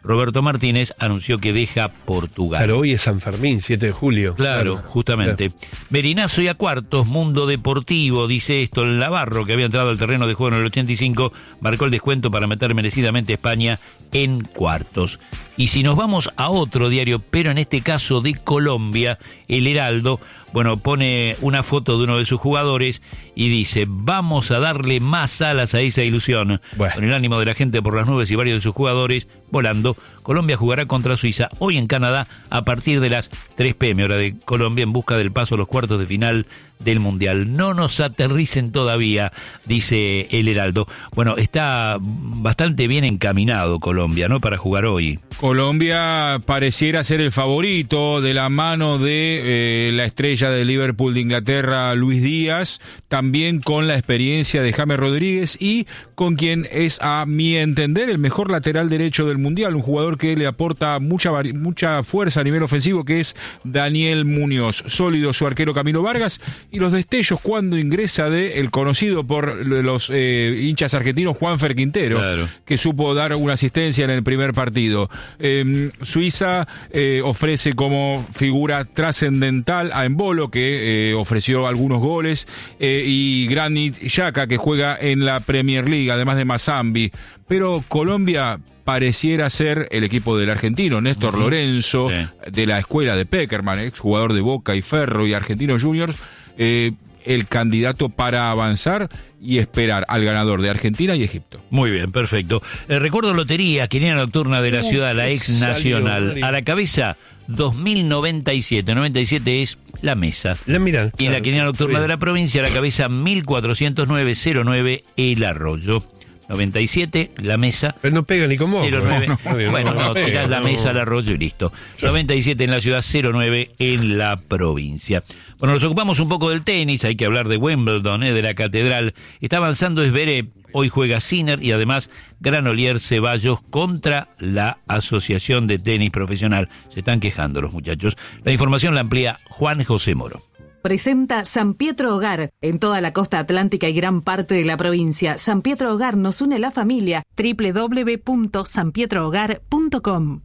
[SPEAKER 1] Roberto Martínez anunció que deja Portugal.
[SPEAKER 2] Claro, hoy es San Fermín, siete de julio.
[SPEAKER 1] Claro, claro, justamente. Claro. Merinazo y a cuartos, Mundo Deportivo, dice esto, el Navarro, que había entrado al terreno de juego en el ochenta y cinco, marcó el descuento para meter merecidamente a España en cuartos. Y si nos vamos a otro diario, pero en este caso de Colombia, El Heraldo, bueno, pone una foto de uno de sus jugadores y dice, vamos a darle más alas a esa ilusión. Bueno. Con el ánimo de la gente por las nubes y varios de sus jugadores volando, Colombia jugará contra Suiza hoy en Canadá a partir de las tres pm, hora de Colombia, en busca del paso a los cuartos de final del Mundial. No nos aterricen todavía, dice El Heraldo. Bueno, está bastante bien encaminado Colombia, ¿no?, para jugar hoy.
[SPEAKER 3] Colombia pareciera ser el favorito de la mano de eh, la estrella de Liverpool de Inglaterra, Luis Díaz, también con la experiencia de James Rodríguez y con quien es, a mi entender, el mejor lateral derecho del Mundial, un jugador que le aporta mucha, mucha fuerza a nivel ofensivo, que es Daniel Muñoz. Sólido su arquero Camilo Vargas, y los destellos cuando ingresa de el conocido por los eh, hinchas argentinos Juanfer Quintero, claro, que supo dar una asistencia en el primer partido. Eh, Suiza eh, ofrece como figura trascendental a Embolo, que eh, ofreció algunos goles, eh, y Granit Xhaka, que juega en la Premier League, además de Mazambi. Pero Colombia pareciera ser el equipo del argentino Néstor uh-huh. Lorenzo, sí, de la escuela de Peckerman, ex jugador de Boca y Ferro y Argentinos Juniors, eh, el candidato para avanzar y esperar al ganador de Argentina y Egipto.
[SPEAKER 1] Muy bien, perfecto. Eh, recuerdo lotería, quiniela nocturna de la uh, ciudad, la ex nacional. Salió, a la cabeza, dos mil noventa y siete. noventa y siete es la mesa.
[SPEAKER 2] La miran.
[SPEAKER 1] Y en claro, la quiniela nocturna de la provincia, a la cabeza, mil cuatrocientos nueve cero nueve, el arroyo. noventa y siete, la mesa.
[SPEAKER 2] Pero no pega ni con vos.
[SPEAKER 1] cero nueve, no, no, bueno, no, no tirás la mesa al arroyo y listo. Sí. noventa y siete en la ciudad, cero nueve en la provincia. Bueno, nos ocupamos un poco del tenis, hay que hablar de Wimbledon, ¿eh? de la catedral. Está avanzando Zverev, hoy juega Sinner y además Granollers Ceballos contra la Asociación de Tenis Profesional. Se están quejando los muchachos. La información la amplía Juan José Moro.
[SPEAKER 7] Presenta San Pietro Hogar, en toda la costa atlántica y gran parte de la provincia. San Pietro Hogar nos une la familia. doble u doble u doble u punto san pietro hogar punto com.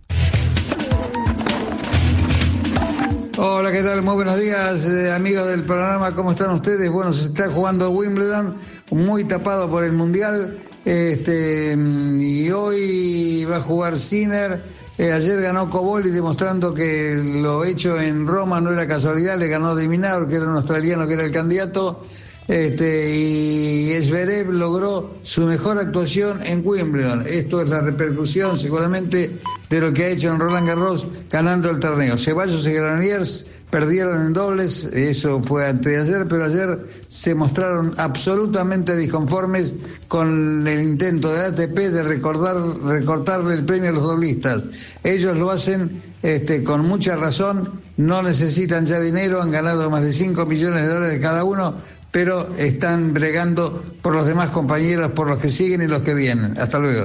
[SPEAKER 8] Hola, ¿qué tal? Muy buenos días, eh, amigos del programa. ¿Cómo están ustedes? Bueno, se está jugando Wimbledon, muy tapado por el Mundial. Este, y hoy va a jugar Sinner. Eh, ayer ganó Coboli, demostrando que lo hecho en Roma no era casualidad. Le ganó de Minaur, que era un australiano que era el candidato. Este, y Zverev logró su mejor actuación en Wimbledon. Esto es la repercusión seguramente de lo que ha hecho en Roland Garros, ganando el torneo. Ceballos y Granollers perdieron en dobles, eso fue antes de ayer, pero ayer se mostraron absolutamente disconformes con el intento de A T P de recordar, recortarle el premio a los doblistas. Ellos lo hacen este, con mucha razón, no necesitan ya dinero, han ganado más de cinco millones de dólares cada uno, pero están bregando por los demás compañeros, por los que siguen y los que vienen. Hasta luego.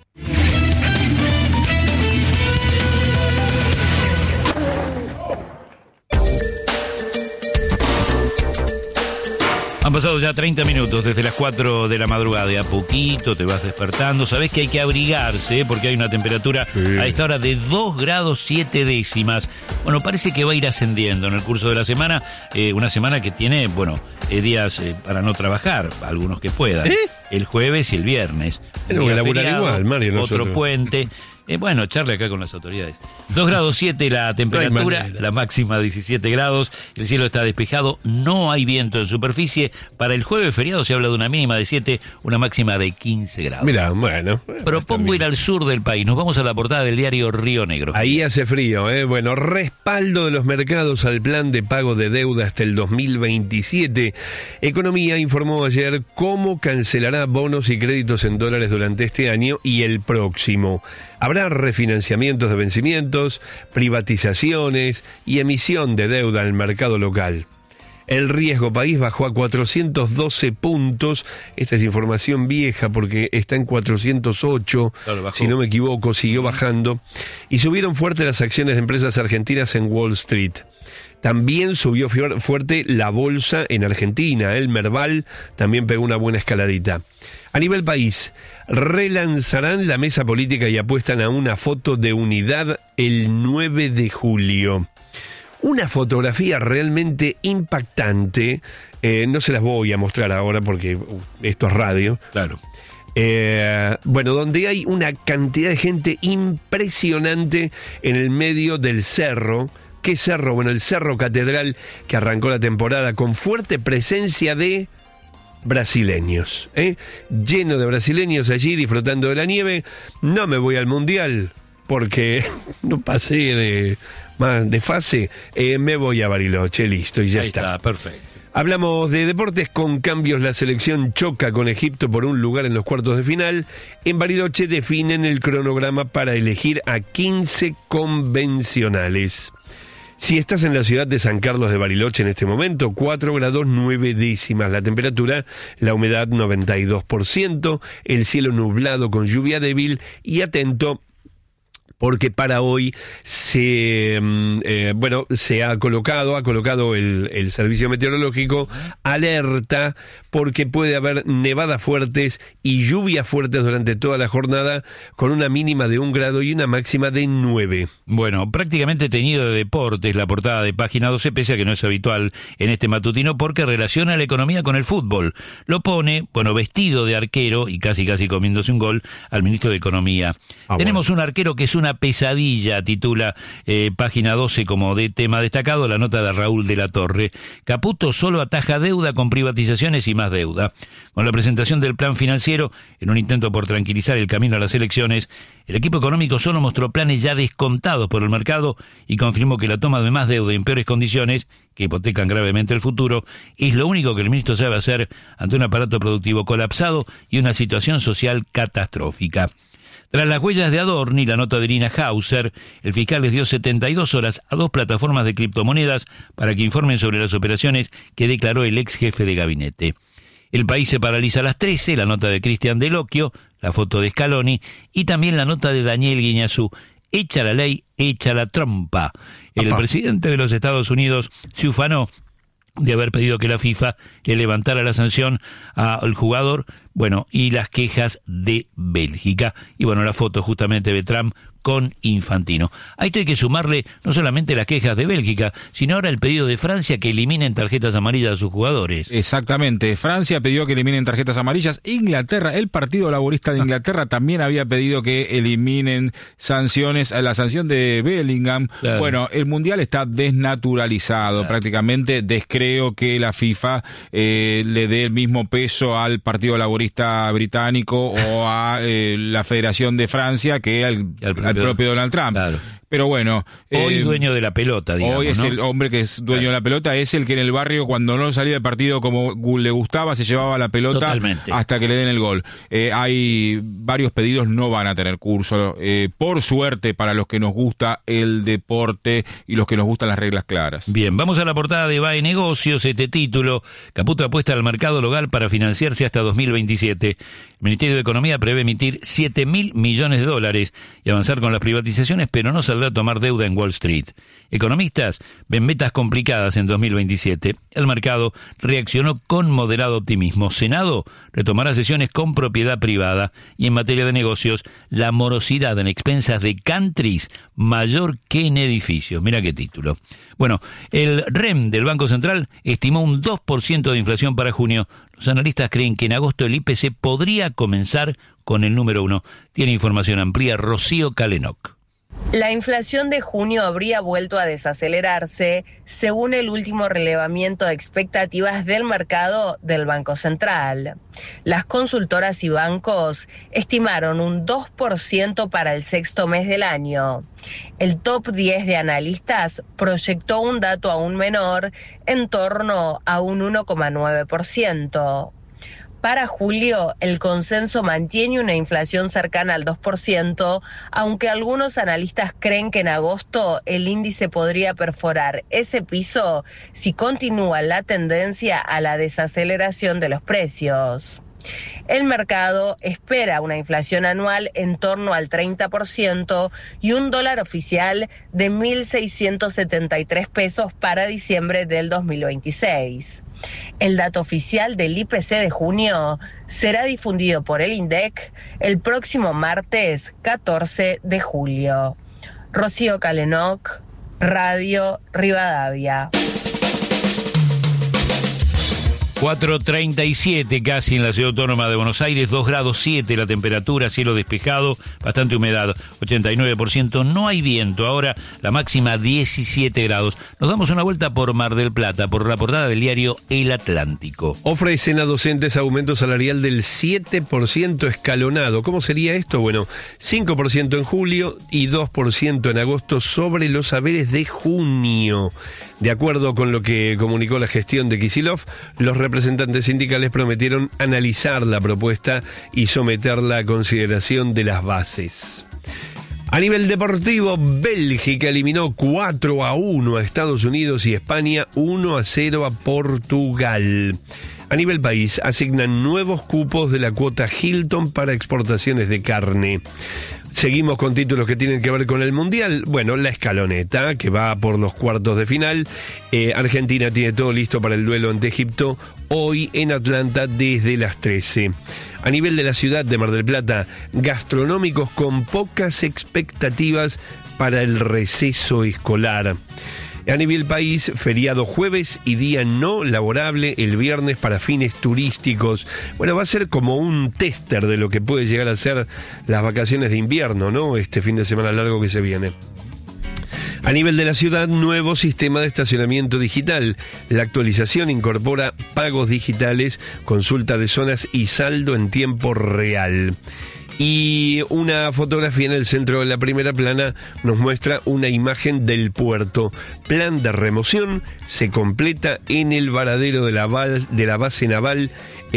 [SPEAKER 1] Han pasado ya treinta minutos desde las cuatro de la madrugada. De a poquito te vas despertando. Sabés que hay que abrigarse, ¿eh? Porque hay una temperatura sí. a esta hora de dos grados siete décimas. Bueno, parece que va a ir ascendiendo en el curso de la semana. Eh, una semana que tiene, bueno, eh, días eh, para no trabajar, algunos que puedan. ¿Eh? El jueves y el viernes.
[SPEAKER 2] Pero voy a laburar igual, Mario.
[SPEAKER 1] Otro
[SPEAKER 2] nosotros.
[SPEAKER 1] puente. Eh, bueno, charle acá con las autoridades. dos grados siete la temperatura, no la máxima diecisiete grados, el cielo está despejado, no hay viento en superficie. Para el jueves feriado se habla de una mínima de siete, una máxima de quince grados.
[SPEAKER 2] Mirá, bueno.
[SPEAKER 1] Propongo ir al sur del país, nos vamos a la portada del diario Río Negro.
[SPEAKER 2] Ahí hace frío, ¿eh? Bueno, respaldo de los mercados al plan de pago de deuda hasta el dos mil veintisiete. Economía informó ayer cómo cancelará bonos y créditos en dólares durante este año y el próximo. Habrá refinanciamientos de vencimientos, privatizaciones y emisión de deuda en el mercado local. El riesgo país bajó a cuatrocientos doce puntos. Esta es información vieja porque está en cuatrocientos ocho, claro, si no me equivoco, siguió bajando. Y subieron fuerte las acciones de empresas argentinas en Wall Street. También subió fuerte la bolsa en Argentina. El Merval también pegó una buena escaladita. A nivel país, relanzarán la mesa política y apuestan a una foto de unidad el nueve de julio. Una fotografía realmente impactante. Eh, no se las voy a mostrar ahora porque uh, esto es radio.
[SPEAKER 1] Claro.
[SPEAKER 2] Eh, bueno, donde hay una cantidad de gente impresionante en el medio del cerro. ¿Qué cerro? Bueno, el Cerro Catedral, que arrancó la temporada con fuerte presencia de brasileños, ¿eh? Lleno de brasileños allí disfrutando de la nieve. No me voy al Mundial porque no pasé de, más de fase. Eh, me voy a Bariloche, listo, y ya
[SPEAKER 1] Ahí
[SPEAKER 2] está.
[SPEAKER 1] está, perfecto.
[SPEAKER 2] Hablamos de deportes con cambios. La selección choca con Egipto por un lugar en los cuartos de final. En Bariloche definen el cronograma para elegir a quince convencionales. Si estás en la ciudad de San Carlos de Bariloche en este momento, cuatro grados nueve décimas la temperatura, la humedad noventa y dos por ciento, el cielo nublado con lluvia débil y atento porque para hoy se eh, bueno se ha colocado ha colocado el, el servicio meteorológico alerta porque puede haber nevadas fuertes y lluvias fuertes durante toda la jornada, con una mínima de un grado y una máxima de nueve.
[SPEAKER 1] Bueno, prácticamente teñido de deportes la portada de Página doce, pese a que no es habitual en este matutino, porque relaciona la economía con el fútbol. Lo pone, bueno, vestido de arquero y casi casi comiéndose un gol al ministro de Economía. Ah, Tenemos bueno. un arquero que es una pesadilla, titula eh, Página doce como de tema destacado la nota de Raúl de la Torre. Caputo solo ataja deuda con privatizaciones y más deuda. Con la presentación del plan financiero, en un intento por tranquilizar el camino a las elecciones, el equipo económico solo mostró planes ya descontados por el mercado y confirmó que la toma de más deuda en peores condiciones, que hipotecan gravemente el futuro, es lo único que el ministro sabe hacer ante un aparato productivo colapsado y una situación social catastrófica. Tras las huellas de Adorni, la nota de Irina Hauser, el fiscal les dio setenta y dos horas a dos plataformas de criptomonedas para que informen sobre las operaciones que declaró el ex jefe de gabinete. El país se paraliza a las trece, la nota de Cristian Delocchio, la foto de Scaloni y también la nota de Daniel Guiñazú. Echa la ley, echa la trompa. El Apá. presidente de los Estados Unidos se ufanó de haber pedido que la FIFA le levantara la sanción al jugador, bueno, y las quejas de Bélgica. Y bueno, la foto justamente de Trump con Infantino. A esto hay que sumarle no solamente las quejas de Bélgica, sino ahora el pedido de Francia que eliminen tarjetas amarillas a sus jugadores.
[SPEAKER 3] Exactamente, Francia pidió que eliminen tarjetas amarillas. Inglaterra, el Partido Laborista de Inglaterra también había pedido que eliminen sanciones, la sanción de Bellingham. Claro. Bueno, el Mundial está desnaturalizado, claro. prácticamente descreo que la FIFA eh, le dé el mismo peso al Partido Laborista británico o a eh, la Federación de Francia que al, al, al propio Donald Trump. Claro. Pero bueno...
[SPEAKER 1] Hoy
[SPEAKER 3] eh,
[SPEAKER 1] dueño de la pelota, digamos,
[SPEAKER 3] Hoy es
[SPEAKER 1] ¿no?
[SPEAKER 3] el hombre que es dueño claro. de la pelota, es el que en el barrio, cuando no salía el partido como le gustaba, se llevaba la pelota Totalmente. hasta que le den el gol. Eh, hay varios pedidos, no van a tener curso. Eh, por suerte, para los que nos gusta el deporte y los que nos gustan las reglas claras.
[SPEAKER 1] Bien, vamos a la portada de B A E Negocios, este título. Caputo apuesta al mercado local para financiarse hasta dos mil veintisiete. El Ministerio de Economía prevé emitir siete mil millones de dólares y avanzar con las privatizaciones, pero no saldrá a tomar deuda en Wall Street. Economistas ven metas complicadas en dos mil veintisiete. El mercado reaccionó con moderado optimismo. Senado retomará sesiones con propiedad privada y en materia de negocios, la morosidad en expensas de countries mayor que en edificios. Mira qué título. Bueno, el R E M del Banco Central estimó un dos por ciento de inflación para junio. Los analistas creen que en agosto el I P C podría comenzar con el número uno. Tiene información amplia Rocío Calenoc.
[SPEAKER 9] La inflación de junio habría vuelto a desacelerarse, según el último relevamiento de expectativas del mercado del Banco Central. Las consultoras y bancos estimaron un dos por ciento para el sexto mes del año. El top diez de analistas proyectó un dato aún menor, en torno a un uno coma nueve por ciento. Para julio, el consenso mantiene una inflación cercana al dos por ciento, aunque algunos analistas creen que en agosto el índice podría perforar ese piso si continúa la tendencia a la desaceleración de los precios. El mercado espera una inflación anual en torno al treinta por ciento y un dólar oficial de mil seiscientos setenta y tres pesos para diciembre del dos mil veintiséis. El dato oficial del I P C de junio será difundido por el INDEC el próximo martes catorce de julio. Rocío Calenoc, Radio Rivadavia.
[SPEAKER 1] cuatro treinta y siete casi en la ciudad autónoma de Buenos Aires, dos grados siete la temperatura, cielo despejado, bastante humedad, ochenta y nueve por ciento, no hay viento, ahora la máxima diecisiete grados. Nos damos una vuelta por Mar del Plata, por la portada del diario El Atlántico.
[SPEAKER 2] Ofrecen a docentes aumento salarial del siete por ciento escalonado. ¿Cómo sería esto? Bueno, cinco por ciento en julio y dos por ciento en agosto sobre los haberes de junio. De acuerdo con lo que comunicó la gestión de Kicillof, los representantes sindicales prometieron analizar la propuesta y someterla a consideración de las bases. A nivel deportivo, Bélgica eliminó cuatro a uno a Estados Unidos y España uno a cero a Portugal. A nivel país, asignan nuevos cupos de la cuota Hilton para exportaciones de carne. Seguimos con títulos que tienen que ver con el Mundial. Bueno, la escaloneta, que va por los cuartos de final. Eh, Argentina tiene todo listo para el duelo ante Egipto, hoy en Atlanta desde las trece. A nivel de la ciudad de Mar del Plata, gastronómicos con pocas expectativas para el receso escolar. A nivel país, feriado jueves y día no laborable el viernes para fines turísticos. Bueno, va a ser como un tester de lo que puede llegar a ser las vacaciones de invierno, ¿no? Este fin de semana largo que se viene. A nivel de la ciudad, nuevo sistema de estacionamiento digital. La actualización incorpora pagos digitales, consulta de zonas y saldo en tiempo real. Y una fotografía en el centro de la primera plana nos muestra una imagen del puerto. Plan de remoción se completa en el varadero de la, de la base naval,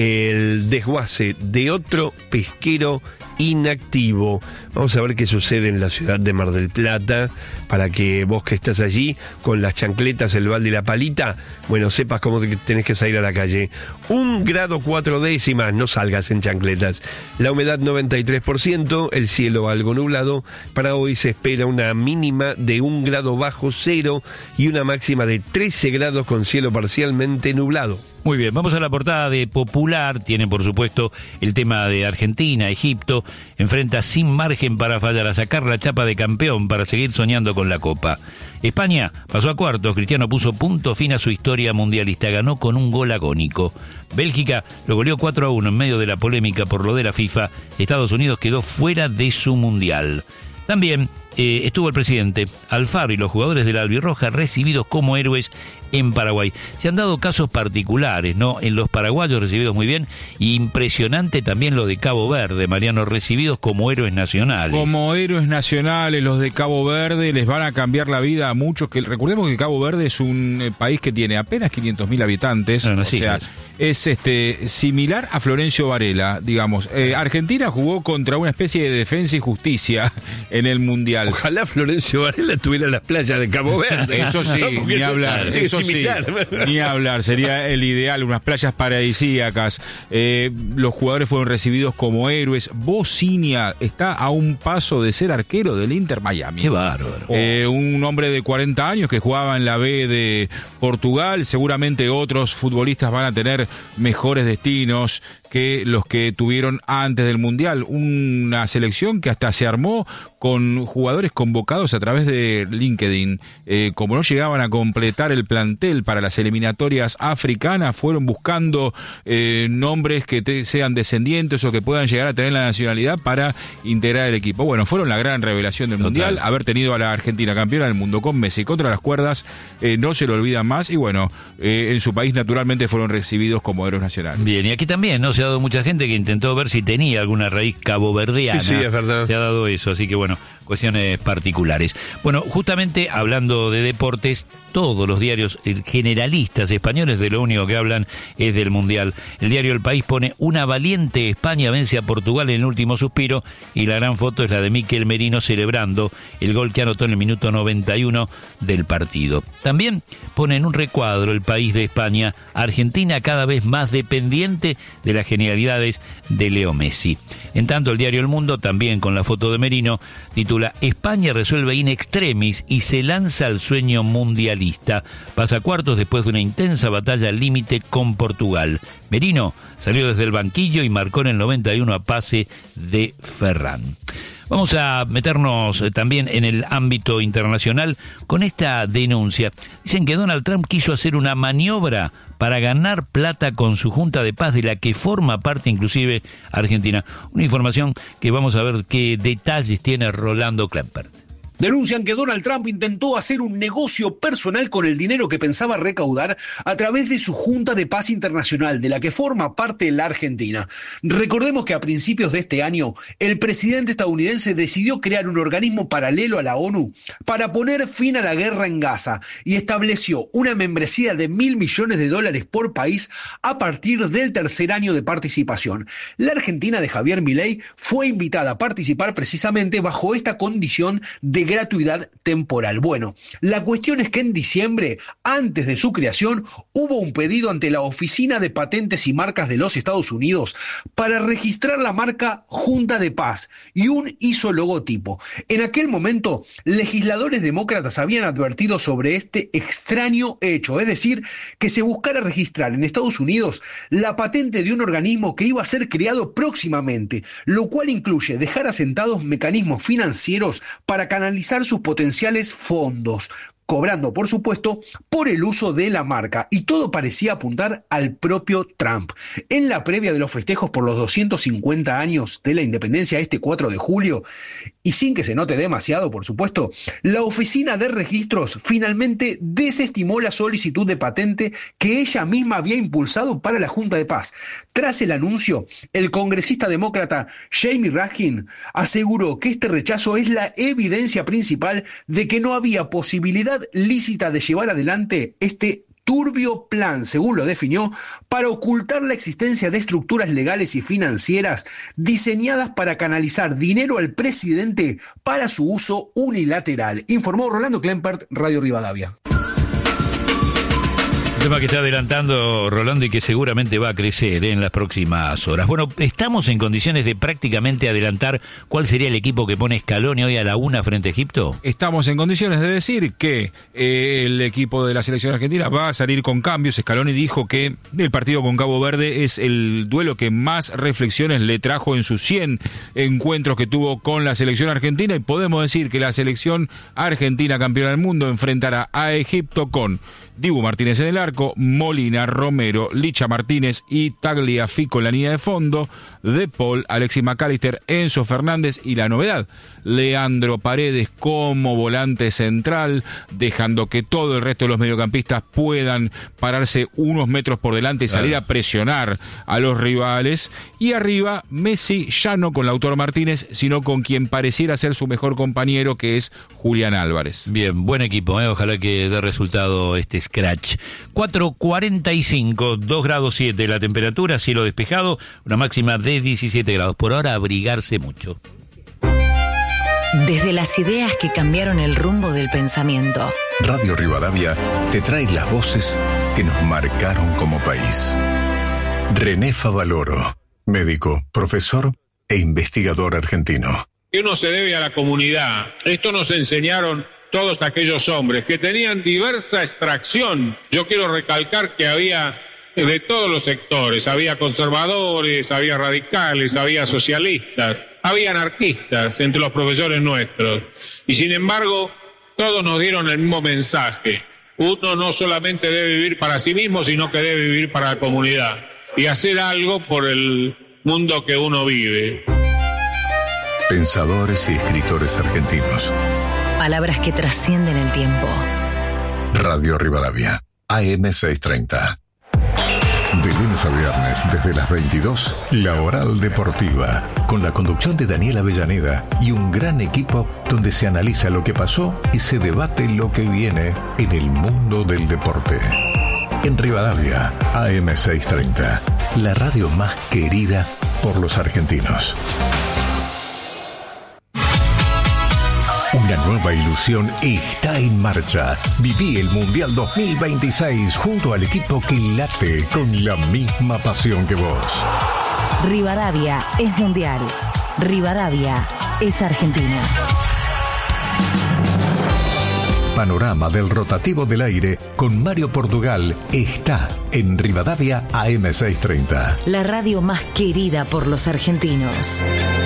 [SPEAKER 2] el desguace de otro pesquero inactivo. Vamos a ver qué sucede en la ciudad de Mar del Plata, para que vos que estás allí con las chancletas, el balde y la palita, bueno, sepas cómo tenés que salir a la calle. Un grado cuatro décimas, no salgas en chancletas. La humedad noventa y tres por ciento, el cielo algo nublado. Para hoy se espera una mínima de un grado bajo cero y una máxima de trece grados con cielo parcialmente nublado.
[SPEAKER 1] Muy bien, vamos a la portada de Popular. Tiene, por supuesto, el tema de Argentina. Egipto enfrenta sin margen para fallar a sacar la chapa de campeón para seguir soñando con la Copa. España pasó a cuartos. Cristiano puso punto fin a su historia mundialista. Ganó con un gol agónico. Bélgica lo goleó cuatro a uno en medio de la polémica por lo de la FIFA. Estados Unidos quedó fuera de su mundial. También eh, estuvo el presidente Alfaro y los jugadores de la Albirroja recibidos como héroes en Paraguay. Se han dado casos particulares, ¿no? En los paraguayos recibidos muy bien, y impresionante también lo de Cabo Verde, Mariano, recibidos como héroes nacionales.
[SPEAKER 3] Como héroes nacionales, los de Cabo Verde les van a cambiar la vida a muchos. Que recordemos que Cabo Verde es un eh, país que tiene apenas quinientos mil habitantes, no, no, o sí, sea, es este similar a Florencio Varela, digamos. Eh, Argentina jugó contra una especie de Defensa y Justicia en el Mundial.
[SPEAKER 2] Ojalá Florencio Varela tuviera las playas de Cabo Verde.
[SPEAKER 3] Eso sí, no, ni hablar. Eso sí, ni hablar. Sería el ideal, unas playas paradisíacas. Eh, los jugadores fueron recibidos como héroes. Bocinia está a un paso de ser arquero del Inter Miami.
[SPEAKER 1] Qué bárbaro.
[SPEAKER 3] Eh, un hombre de cuarenta años que jugaba en la B de Portugal. Seguramente otros futbolistas van a tener mejores destinos que los que tuvieron antes del Mundial. Una selección que hasta se armó con jugadores convocados a través de LinkedIn. Eh, como no llegaban a completar el plantel para las eliminatorias africanas, fueron buscando eh, nombres que te, sean descendientes o que puedan llegar a tener la nacionalidad para integrar el equipo. Bueno, fueron la gran revelación del Total. Mundial. Haber tenido a la Argentina campeona del mundo con Messi contra las cuerdas, eh, no se lo olvidan más. Y bueno, eh, en su país naturalmente fueron recibidos como héroes nacionales.
[SPEAKER 1] Bien, y aquí también, ¿no? Se ha dado mucha gente que intentó ver si tenía alguna raíz caboverdiana.
[SPEAKER 2] Sí, sí, es verdad.
[SPEAKER 1] Se ha dado eso, así que bueno, cuestiones particulares. Bueno, justamente hablando de deportes, todos los diarios generalistas españoles de lo único que hablan es del Mundial. El diario El País pone: una valiente España vence a Portugal en el último suspiro, y la gran foto es la de Mikel Merino celebrando el gol que anotó en el minuto noventa y uno del partido. También pone en un recuadro El País de España: Argentina cada vez más dependiente de la genialidades de Leo Messi. En tanto, el diario El Mundo, también con la foto de Merino, titula: España resuelve in extremis y se lanza al sueño mundialista. Pasa cuartos después de una intensa batalla al límite con Portugal. Merino salió desde el banquillo y marcó en el noventa y uno a pase de Ferran. Vamos a meternos también en el ámbito internacional con esta denuncia. Dicen que Donald Trump quiso hacer una maniobra para ganar plata con su Junta de Paz, de la que forma parte inclusive Argentina. Una información que vamos a ver qué detalles tiene Rolando Klempert.
[SPEAKER 10] Denuncian que Donald Trump intentó hacer un negocio personal con el dinero que pensaba recaudar a través de su Junta de Paz Internacional, de la que forma parte la Argentina. Recordemos que a principios de este año, el presidente estadounidense decidió crear un organismo paralelo a la ONU para poner fin a la guerra en Gaza y estableció una membresía de mil millones de dólares por país a partir del tercer año de participación. La Argentina de Javier Milei fue invitada a participar precisamente bajo esta condición de gratuidad temporal. Bueno, la cuestión es que en diciembre, antes de su creación, hubo un pedido ante la Oficina de Patentes y Marcas de los Estados Unidos para registrar la marca Junta de Paz y un isologotipo. En aquel momento, legisladores demócratas habían advertido sobre este extraño hecho, es decir, que se buscara registrar en Estados Unidos la patente de un organismo que iba a ser creado próximamente, lo cual incluye dejar asentados mecanismos financieros para canalizar sus potenciales fondos, cobrando, por supuesto, por el uso de la marca, y todo parecía apuntar al propio Trump. En la previa de los festejos por los doscientos cincuenta años de la independencia este cuatro de julio, y sin que se note demasiado, por supuesto, la Oficina de Registros finalmente desestimó la solicitud de patente que ella misma había impulsado para la Junta de Paz. Tras el anuncio, el congresista demócrata Jamie Raskin aseguró que este rechazo es la evidencia principal de que no había posibilidad lícita de llevar adelante este turbio plan, según lo definió, para ocultar la existencia de estructuras legales y financieras diseñadas para canalizar dinero al presidente para su uso unilateral, informó Rolando Klempert, Radio Rivadavia.
[SPEAKER 1] Un tema que está adelantando Rolando y que seguramente va a crecer ¿eh? en las próximas horas. Bueno, estamos en condiciones de prácticamente adelantar cuál sería el equipo que pone Scaloni hoy a la una frente a Egipto.
[SPEAKER 3] Estamos en condiciones de decir que eh, el equipo de la selección argentina va a salir con cambios. Scaloni dijo que el partido con Cabo Verde es el duelo que más reflexiones le trajo en sus cien encuentros que tuvo con la selección argentina, y podemos decir que la selección argentina campeona del mundo enfrentará a Egipto con Dibu Martínez en el arco, Molina, Romero, Licha Martínez y Tagliafico en la línea de fondo, De Paul, Alexis McAllister, Enzo Fernández y la novedad, Leandro Paredes como volante central, dejando que todo el resto de los mediocampistas puedan pararse unos metros por delante y salir claro. a presionar a los rivales. Y arriba, Messi ya no con Lautaro Martínez, sino con quien pareciera ser su mejor compañero, que es Julián Álvarez.
[SPEAKER 1] Bien, buen equipo, ¿eh? Ojalá que dé resultado este scratch. cuatro cuarenta y cinco, dos grados siete la temperatura, cielo despejado, una máxima de diecisiete grados. Por ahora, abrigarse mucho.
[SPEAKER 5] Desde las ideas que cambiaron el rumbo del pensamiento.
[SPEAKER 4] Radio Rivadavia te trae las voces que nos marcaron como país. René Favaloro, médico, profesor e investigador argentino.
[SPEAKER 11] Que uno se debe a la comunidad. Esto nos enseñaron todos aquellos hombres que tenían diversa extracción. Yo quiero recalcar que había de todos los sectores, había conservadores, había radicales, había socialistas, había anarquistas entre los profesores nuestros. Y sin embargo, todos nos dieron el mismo mensaje. Uno no solamente debe vivir para sí mismo, sino que debe vivir para la comunidad y hacer algo por el mundo que uno vive.
[SPEAKER 4] Pensadores y escritores argentinos.
[SPEAKER 5] Palabras que trascienden el tiempo.
[SPEAKER 4] Radio Rivadavia, A M seiscientos treinta. De lunes a viernes, desde las veintidós, La Oral Deportiva, con la conducción de Daniel Avellaneda y un gran equipo donde se analiza lo que pasó y se debate lo que viene en el mundo del deporte. En Rivadavia, A M seiscientos treinta, la radio más querida por los argentinos. Una nueva ilusión está en marcha. Viví el Mundial dos mil veintiséis junto al equipo que late con la misma pasión que vos.
[SPEAKER 5] Rivadavia es mundial. Rivadavia es Argentina.
[SPEAKER 4] Panorama del rotativo del aire con Mario Portugal está en Rivadavia A M seiscientos treinta.
[SPEAKER 5] La radio más querida por los argentinos.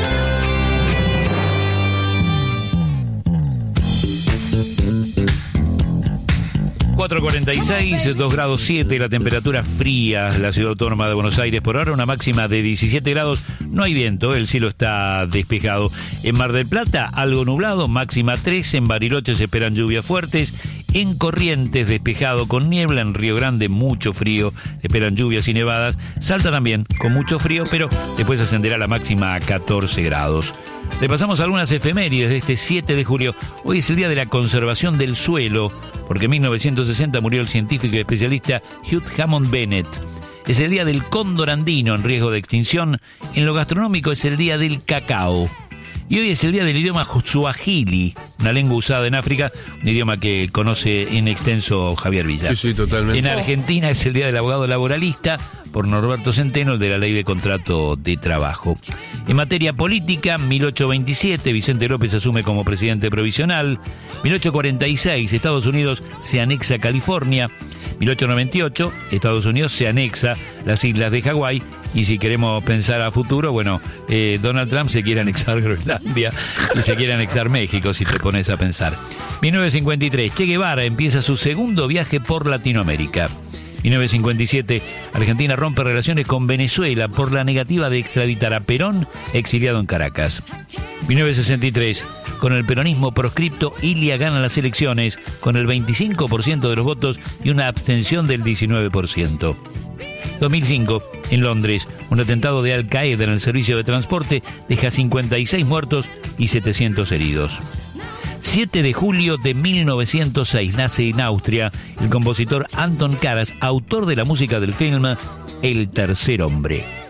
[SPEAKER 1] cuatro cuarenta y seis, dos grados siete, la temperatura fría, la ciudad autónoma de Buenos Aires. Por ahora una máxima de diecisiete grados, no hay viento, el cielo está despejado. En Mar del Plata, algo nublado, máxima tres, en Bariloche se esperan lluvias fuertes, en Corrientes despejado con niebla, en Río Grande mucho frío, se esperan lluvias y nevadas, Salta también con mucho frío, pero después ascenderá la máxima a catorce grados. Repasamos algunas efemérides de este siete de julio. Hoy es el día de la conservación del suelo, porque en mil novecientos sesenta murió el científico y especialista Hugh Hammond Bennett. Es el día del cóndor andino en riesgo de extinción. En lo gastronómico es el día del cacao. Y hoy es el día del idioma suajili, una lengua usada en África, un idioma que conoce en extenso Javier Villa.
[SPEAKER 2] Sí, sí, totalmente.
[SPEAKER 1] En Argentina es el día del abogado laboralista, por Norberto Centeno, el de la Ley de Contrato de Trabajo. En materia política, mil ochocientos veintisiete, Vicente López asume como presidente provisional. mil ochocientos cuarenta y seis, Estados Unidos se anexa a California. mil ochocientos noventa y ocho, Estados Unidos se anexa las islas de Hawái. Y si queremos pensar a futuro, bueno, eh, Donald Trump se quiere anexar Groenlandia y se quiere anexar México, si te pones a pensar. mil novecientos cincuenta y tres, Che Guevara empieza su segundo viaje por Latinoamérica. mil novecientos cincuenta y siete, Argentina rompe relaciones con Venezuela por la negativa de extraditar a Perón, exiliado en Caracas. mil novecientos sesenta y tres, con el peronismo proscripto, Ilia gana las elecciones con el veinticinco por ciento de los votos y una abstención del diecinueve por ciento. dos mil cinco, en Londres, un atentado de Al Qaeda en el servicio de transporte deja cincuenta y seis muertos y setecientos heridos. siete de julio de mil novecientos seis nace en Austria el compositor Anton Karas, autor de la música del film El tercer hombre.